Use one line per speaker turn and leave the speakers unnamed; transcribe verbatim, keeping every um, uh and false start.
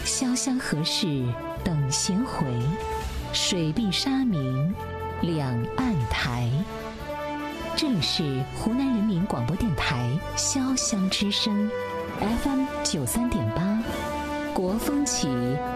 潇湘何事等闲回，水碧沙明两岸台。这里是湖南人民广播电台潇湘之声 F M 九三点八，国风起